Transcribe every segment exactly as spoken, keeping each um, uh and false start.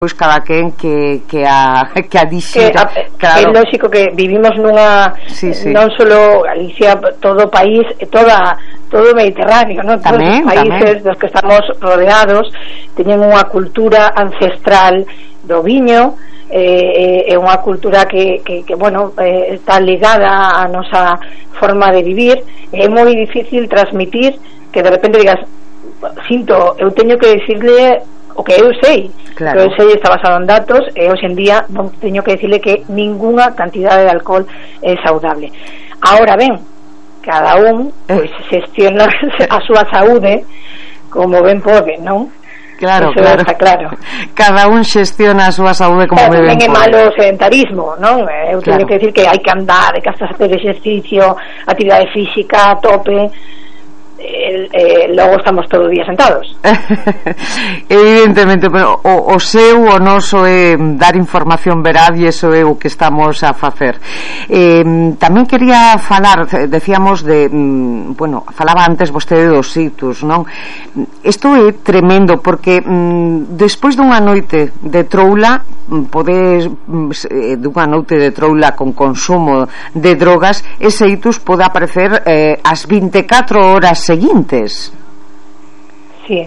pois cada quen que, que a que a dixira, que, claro. É lógico que vivimos nunha sí, sí. non solo Galicia, todo o país, toda todo o Mediterráneo, non? Todos Tamén, os países tamén. Dos que estamos rodeados teñen unha cultura ancestral do viño, eh, é unha cultura que, que, que bueno, eh, está ligada á nosa forma de vivir. É moi difícil transmitir que de repente digas, sinto, eu teño que decirle o que eu sei, claro. Que eu sei está basado en datos e hoxe en día non teño que decirle que ningunha cantidade de alcohol é saudable. Ahora ben, cada un pois xestiona a súa saúde como ben pode, non? Claro, eso claro. Está claro. Cada un xestiona a súa saúde como claro, ben pode. É malo o sedentarismo, non? Eu claro. teño que decir que hai que andar, hai que hacer exercicio, actividade física a tope. Eh, eh, logo estamos todo o día sentados. Evidentemente, pero o, o seu, o noso é dar información veraz e iso é o que estamos a facer. Eh, tamén quería falar, decíamos de, mm, bueno, falaba antes vostede dos ictus, non? Isto é tremendo porque mm, despois dunha noite de troula, podes mm, dunha noite de troula con consumo de drogas, ese ictus pode aparecer eh, as vinte e catro horas seguintes. Sí,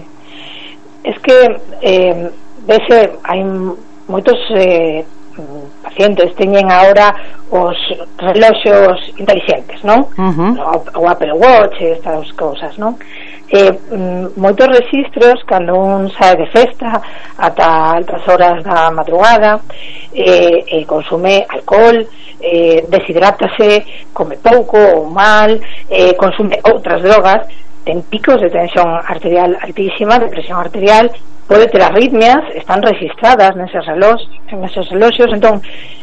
es que eh, vese, hai moitos eh, pacientes teñen agora os reloxos inteligentes, non? Uh-huh. O, o Apple Watch, estas cousas, non? Eh, moitos registros cando un sae de festa ata altas horas da madrugada, eh, eh, consume alcohol, eh, deshidrátase, come pouco ou mal, eh, consume outras drogas, ten picos de tensión arterial altísima, de presión arterial, pode ter arritmias, están registradas neses reloxos, neses reloxos. Entón,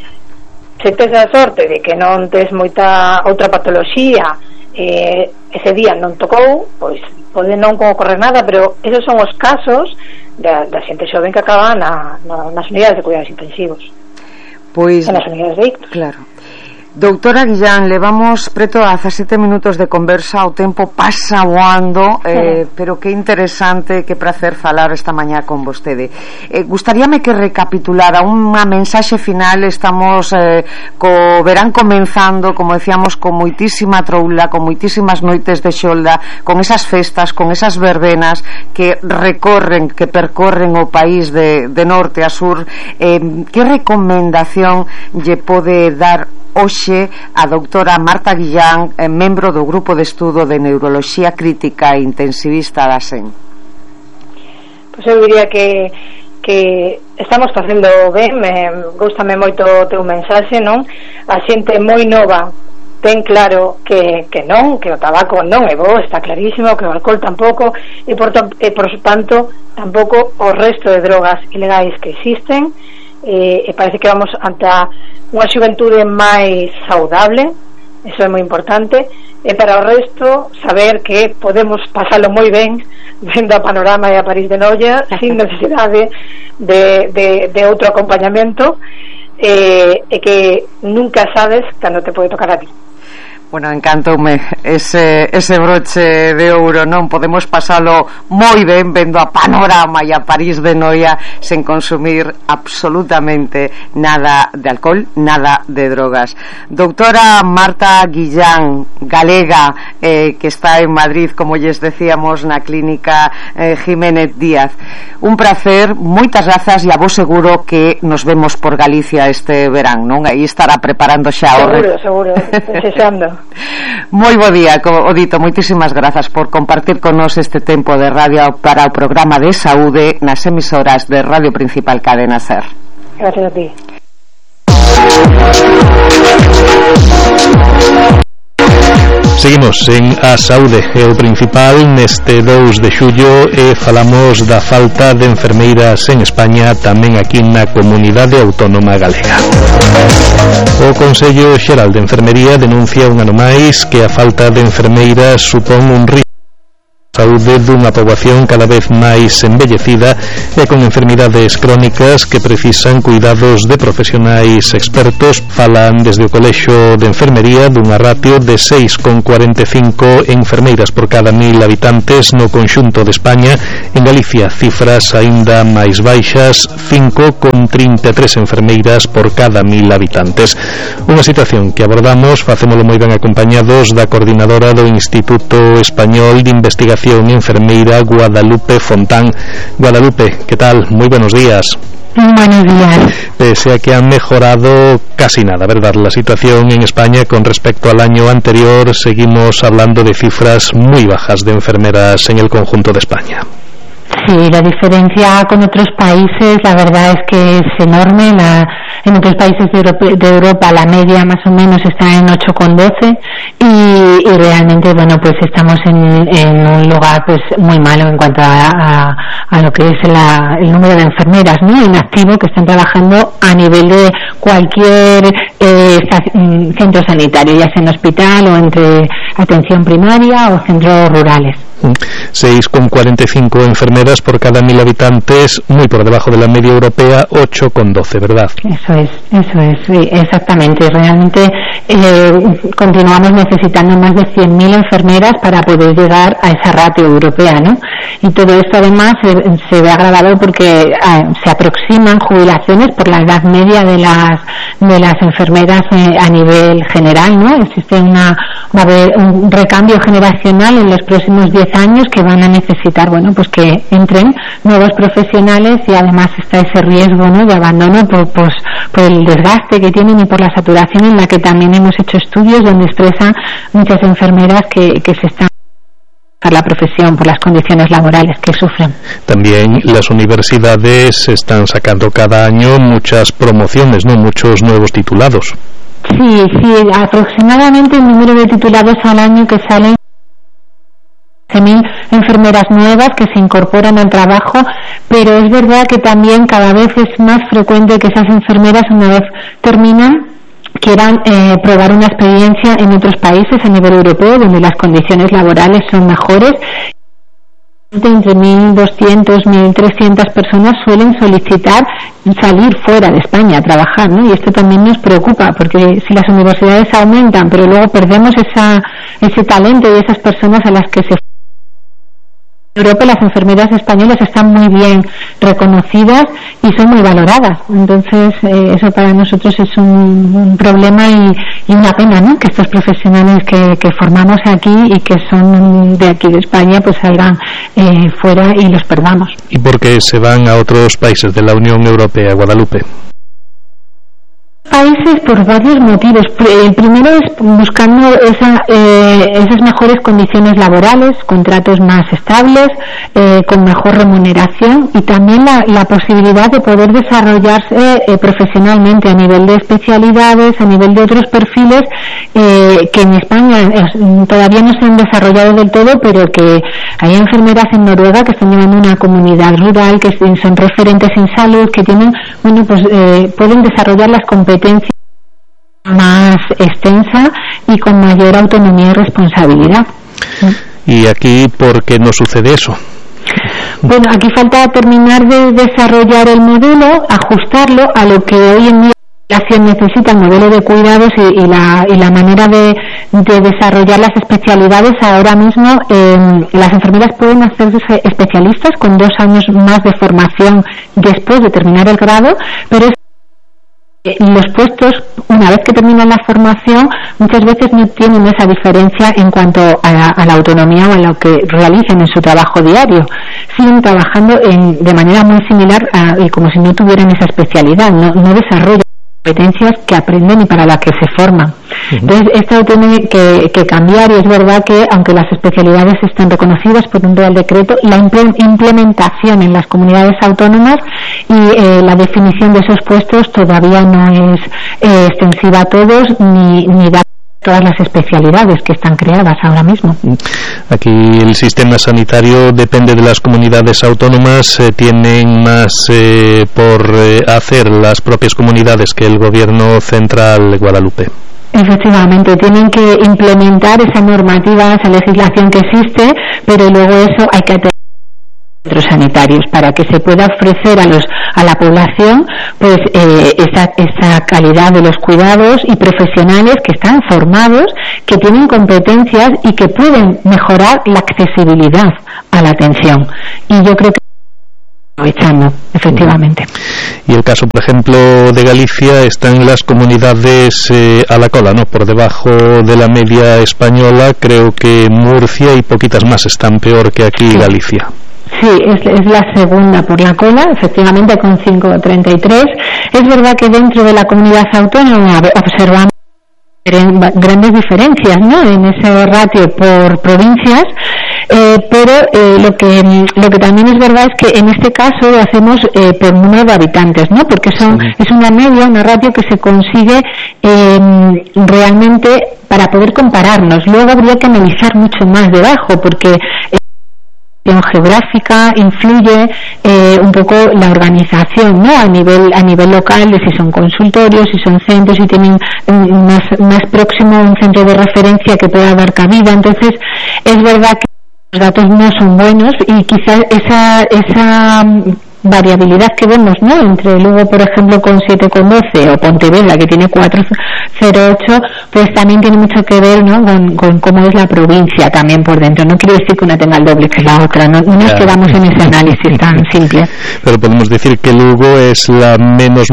se tes a sorte de que non tes moita outra patoloxía, eh, ese día non tocou, pois pode non ocorrer nada, pero esos son os casos da, da xente xoven que acaba na, na, nas unidades de cuidados intensivos. Pois, en as unidades de ictus. Claro. Doutora Guillán, levamos preto a dezasete minutos de conversa, o tempo pasa voando, eh, pero que interesante, que prazer falar esta mañá con vostede. Eh, gustaríame que recapitulara unha mensaxe final. Estamos eh, co verán comenzando, como decíamos, con moitísima troula, con moitísimas noites de xolda, con esas festas, con esas verbenas que recorren, que percorren o país de, de norte a sur. Eh, que recomendación lle pode dar hoxe a doutora Marta Guillán, eh, membro do Grupo de Estudo de Neuroloxía Crítica e Intensivista da S E N? Pois eu diría que que estamos facendo ben, me gústame moito o teu mensaxe, non? A xente moi nova ten claro que, que non, que o tabaco non é bo, está clarísimo, que o alcohol tampouco, e por, e por tanto tampouco o resto de drogas ilegais que existen. E, e parece que vamos ante unha xuventude máis saudable, eso é moi importante, e para o resto saber que podemos pasalo moi ben vendo a Panorama e a París de Noia sin necesidade de, de, de outro acompañamento, e, e que nunca sabes cando te pode tocar a ti. Bueno, encantoume ese, ese broche de ouro, non? Podemos pasalo moi ben vendo a Panorama e a París de Noia sen consumir absolutamente nada de alcohol, nada de drogas. Doutora Marta Guillán, galega, eh, que está en Madrid, como lles decíamos, na clínica eh, Jiménez Díaz, un placer, moitas grazas, e a vos seguro que nos vemos por Galicia este verán, non? Aí estará preparando xa o... Seguro, seguro, desexando. Moi bo día, o dito, moitísimas grazas por compartir con nos este tempo de radio para o programa de saúde nas emisoras de Radio Principal Cadena SER. Gracias a ti. Seguimos en A Saúde, é o principal neste dous de xullo, e falamos da falta de enfermeiras en España, tamén aquí na Comunidade Autónoma Galega. O Consello Xeral de Enfermería denuncia un ano máis que a falta de enfermeiras supón un risco saúde dunha poboación cada vez máis envellecida e con enfermidades crónicas que precisan cuidados de profesionais expertos. Falan desde o Colexio de Enfermería dunha ratio de seis con cuarenta e cinco enfermeiras por cada mil habitantes no conxunto de España. En Galicia, cifras aínda máis baixas, cinco con trinta e tres enfermeiras por cada mil habitantes. Unha situación que abordamos, facémolo moi ben acompañados da coordinadora do Instituto Español de Investigación Enfermeira, Guadalupe Fontán. Guadalupe, ¿qué tal? Muy buenos días. Buenos días. Pese a que ha mejorado casi nada, ¿verdad?, la situación en España con respecto al año anterior, seguimos hablando de cifras muy bajas de enfermeras en el conjunto de España. Sí, la diferencia con otros países, la verdad es que es enorme. La, en otros países de Europa, de Europa la media más o menos está en ocho con doce y, y realmente, bueno, pues estamos en, en un lugar pues muy malo en cuanto a, a, a lo que es la, el número de enfermeras, ¿no?, en activo que están trabajando a nivel de cualquier eh, centro sanitario, ya sea en hospital o entre atención primaria o centros rurales. seis con cuarenta y cinco enfermeras por cada mil habitantes, muy por debajo de la media europea, ocho con doce, ¿verdad? Eso es, eso es, sí, exactamente. Realmente eh, continuamos necesitando más de cien mil enfermeras para poder llegar a esa ratio europea, ¿no? Y todo esto además se, se ve agravado porque eh, se aproximan jubilaciones por la edad media de las de las enfermeras eh, a nivel general, ¿no? Existe una va a haber un recambio generacional en los próximos diez años que van a necesitar, bueno, pues que entren nuevos profesionales y además está ese riesgo, ¿no?, de abandono por, por, por el desgaste que tienen y por la saturación, en la que también hemos hecho estudios donde expresan muchas enfermeras que, que se están por la profesión, por las condiciones laborales que sufren. También las universidades están sacando cada año muchas promociones, ¿no?, muchos nuevos titulados. Sí, sí, aproximadamente el número de titulados al año que salen mil enfermeras nuevas que se incorporan al trabajo, pero es verdad que también cada vez es más frecuente que esas enfermeras, una vez terminan, quieran eh, probar una experiencia en otros países a nivel europeo donde las condiciones laborales son mejores. Entre mil doscientas, mil trescientas personas suelen solicitar salir fuera de España a trabajar, ¿no? Y esto también nos preocupa, porque si las universidades aumentan, pero luego perdemos esa, ese talento de esas personas a las que se en Europa, las enfermeras españolas están muy bien reconocidas y son muy valoradas. Entonces, eh, eso para nosotros es un, un problema y, y una pena, ¿no?, que estos profesionales que, que formamos aquí y que son de aquí de España pues salgan eh, fuera y los perdamos. ¿Y por qué se van a otros países de la Unión Europea, Guadalupe? Países por varios motivos. El primero es buscando esa, eh, esas mejores condiciones laborales, contratos más estables, eh, con mejor remuneración y también la, la posibilidad de poder desarrollarse eh, profesionalmente a nivel de especialidades, a nivel de otros perfiles eh, que en España eh, todavía no se han desarrollado del todo, pero que hay enfermeras en Noruega que están llevando una comunidad rural, que son referentes en salud, que tienen, bueno, pues eh, pueden desarrollar las competencias más extensa y con mayor autonomía y responsabilidad. ¿Y aquí por qué no sucede eso? Bueno, aquí falta terminar de desarrollar el modelo, ajustarlo a lo que hoy en día la población necesita, el modelo de cuidados y, y, la, y la manera de, de desarrollar las especialidades. Ahora mismo eh, las enfermeras pueden hacerse especialistas con dos años más de formación después de terminar el grado, pero es los puestos, una vez que terminan la formación, muchas veces no tienen esa diferencia en cuanto a la, a la autonomía o a lo que realicen en su trabajo diario. Siguen trabajando en, de manera muy similar a, y como si no tuvieran esa especialidad, no, no desarrollan competencias que aprenden y para las que se forman. Uh-huh. Entonces esto tiene que, que cambiar, y es verdad que aunque las especialidades estén reconocidas por un Real Decreto, la implementación en las comunidades autónomas y eh, la definición de esos puestos todavía no es eh, extensiva a todos ni, ni da todas las especialidades que están creadas ahora mismo. Aquí el sistema sanitario depende de las comunidades autónomas, eh, tienen más eh, por eh, hacer las propias comunidades que el gobierno central, Guadalupe. Efectivamente, tienen que implementar esa normativa, esa legislación que existe, pero luego eso hay que tener centros sanitarios para que se pueda ofrecer a los a la población pues eh, esa, esa calidad de los cuidados y profesionales que están formados, que tienen competencias y que pueden mejorar la accesibilidad a la atención. Y yo creo que aprovechando, efectivamente. Y el caso, por ejemplo, de Galicia está en las comunidades eh, a la cola, ¿no? Por debajo de la media española. Creo que Murcia y poquitas más están peor que aquí, sí. Galicia. Sí, es, es la segunda por la cola, efectivamente, con cinco coma treinta y tres. Es verdad que dentro de la comunidad autónoma observamos grandes diferencias, ¿no?, en ese ratio por provincias, eh, pero eh, lo que lo que también es verdad es que en este caso lo hacemos eh, por número de habitantes, ¿no?, porque son sí. es una media, una ratio que se consigue eh, realmente para poder compararnos. Luego habría que analizar mucho más debajo, porque eh, geográfica influye eh, un poco la organización, ¿no?, a nivel a nivel local, de si son consultorios, si son centros, si tienen un, más más próximo un centro de referencia que pueda dar cabida. Entonces es verdad que los datos no son buenos y quizás esa esa variabilidad que vemos, ¿no?, entre Lugo, por ejemplo, con siete coma doce, o Pontevedra, que tiene cuatro coma cero ocho, pues también tiene mucho que ver, ¿no?, con, con cómo es la provincia también por dentro. No quiere decir que una tenga el doble que la otra, no, no nos quedamos en ese análisis tan simple. Pero podemos decir que Lugo es la menos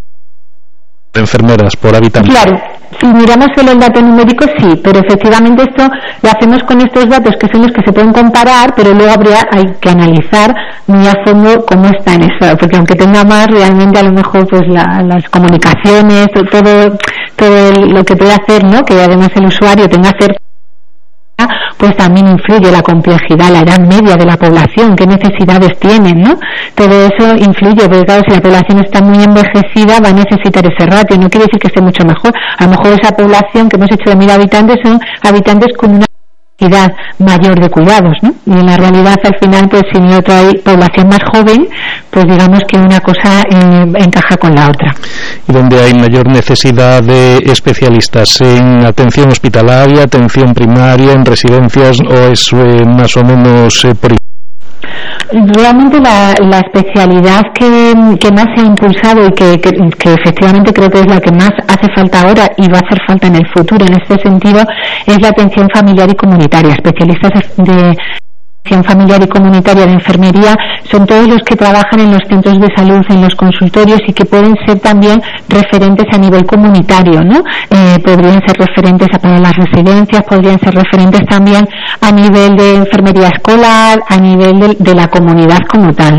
de enfermeras por habitante. Claro, si miramos solo el dato numérico, sí, pero efectivamente esto lo hacemos con estos datos que son los que se pueden comparar, pero luego habría hay que analizar muy a fondo cómo está en eso, porque aunque tenga más, realmente a lo mejor pues la, las comunicaciones, todo todo lo que puede hacer, ¿no?, que además el usuario tenga cerca, pues también influye la complejidad, la edad media de la población, qué necesidades tienen, ¿no? Todo eso influye, porque claro, si la población está muy envejecida va a necesitar ese ratio, no quiere decir que esté mucho mejor. A lo mejor esa población que hemos hecho de mil habitantes son habitantes con una necesidad mayor de cuidados, ¿no? Y en la realidad al final, pues si no hay población más joven, pues digamos que una cosa eh, encaja con la otra. ¿Y dónde hay mayor necesidad de especialistas? ¿En atención hospitalaria, atención primaria, en residencias, o es eh, más o menos eh, por igual? Realmente la, la especialidad que, que más se ha impulsado y que, que, que efectivamente creo que es la que más hace falta ahora y va a hacer falta en el futuro en este sentido es la atención familiar y comunitaria. Especialistas de atención familiar y comunitaria de enfermería son todos los que trabajan en los centros de salud, en los consultorios, y que pueden ser también referentes a nivel comunitario, ¿no? Eh, podrían ser referentes para las residencias, podrían ser referentes también a nivel de enfermería escolar, a nivel de, de la comunidad como tal.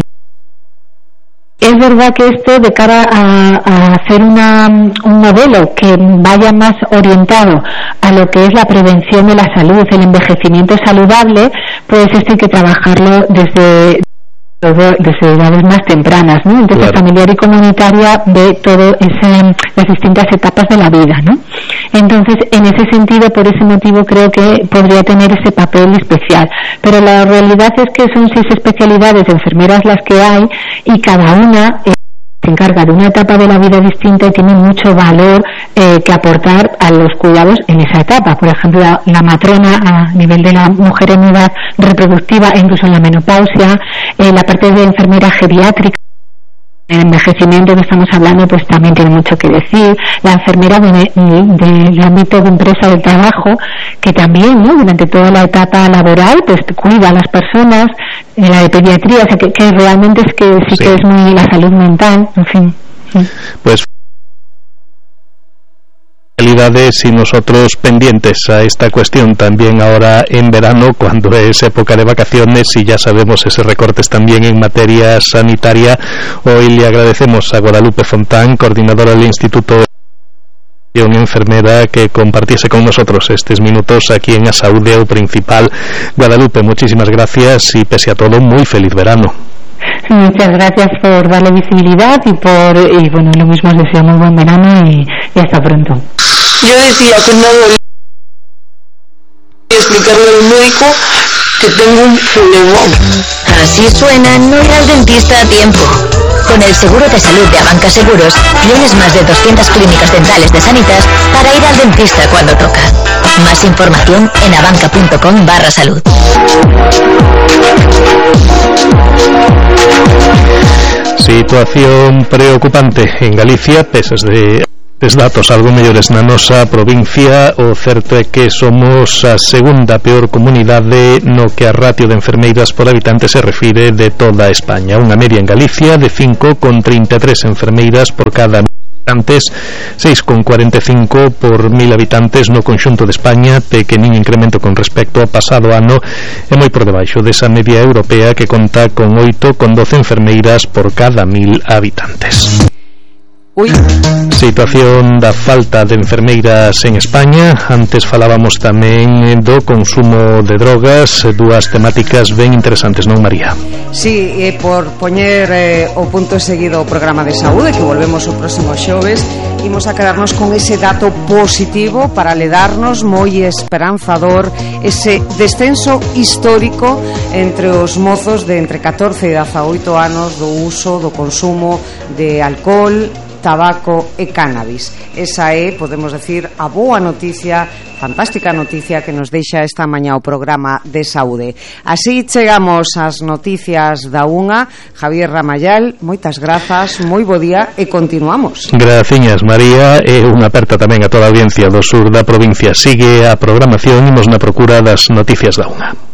Es verdad que esto, de cara a, a hacer una, un modelo que vaya más orientado a lo que es la prevención de la salud, el envejecimiento saludable, pues esto hay que trabajarlo desde desde edades más tempranas, ¿no? Entonces, claro, familiar y comunitaria ve todo ese, las distintas etapas de la vida, ¿no? Entonces, en ese sentido, por ese motivo, creo que podría tener ese papel especial. Pero la realidad es que son seis especialidades de enfermeras las que hay, y cada una eh, se encarga de una etapa de la vida distinta y tiene mucho valor eh, que aportar a los cuidados en esa etapa. Por ejemplo, la, la matrona a nivel de la mujer en edad reproductiva e incluso en la menopausia, eh, la parte de enfermera geriátrica, el envejecimiento que estamos hablando, pues también tiene mucho que decir. La enfermera del de, de, de ámbito de empresa del trabajo, que también, ¿no?, durante toda la etapa laboral pues cuida a las personas. Eh, la de pediatría, o sea que, que realmente es que sí, sí que es muy la salud mental, en fin. Sí. Pues y nosotros pendientes a esta cuestión también ahora en verano, cuando es época de vacaciones y ya sabemos ese recortes también en materia sanitaria. Hoy le agradecemos a Guadalupe Fontán, coordinadora del Instituto de una enfermera, que compartiese con nosotros estos minutos aquí en A Saúde o Principal. Guadalupe, muchísimas gracias y pese a todo, muy feliz verano. Muchas gracias por darle visibilidad y por y bueno, lo mismo os deseo muy buen verano y, y hasta pronto. Yo decía que no volví a explicarle al médico que tengo un problemón. Así suena no ir al dentista a tiempo. Con el seguro de salud de Abanca Seguros tienes más de doscientas clínicas dentales de Sanitas para ir al dentista cuando toca. Más información en abanca.com barra salud. Situación preocupante en Galicia, peses de datos algo mellores na nosa provincia. O certo é que somos a segunda peor comunidade no que a ratio de enfermeiras por habitante se refire de toda España. Unha media en Galicia de cinco con trinta e tres enfermeiras por cada habitantes, seis con cuarenta e cinco por mil habitantes no conxunto de España, pequenín incremento con respecto ao pasado ano e moi por debaixo desa media europea que conta con oito con doce enfermeiras por cada mil habitantes. Uy. Situación da falta de enfermeiras en España. Antes falábamos tamén do consumo de drogas, dúas temáticas ben interesantes, non, María? Sí, e por poñer eh, o punto seguido o programa de saúde, que volvemos o próximo xoves, imos a quedarnos con ese dato positivo para le darnos moi esperanzador ese descenso histórico entre os mozos de entre catorce e dezaoito anos do uso, do consumo de alcohol, tabaco e cannabis. Esa é, podemos decir, a boa noticia, fantástica noticia que nos deixa esta mañá o programa de saúde. Así chegamos ás noticias da unha. Javier Ramayal, moitas grazas, moi bo día e continuamos. Graciñas, María, e unha aperta tamén a toda a audiencia do sur da provincia. Sigue a programación, imos na procura das noticias da unha.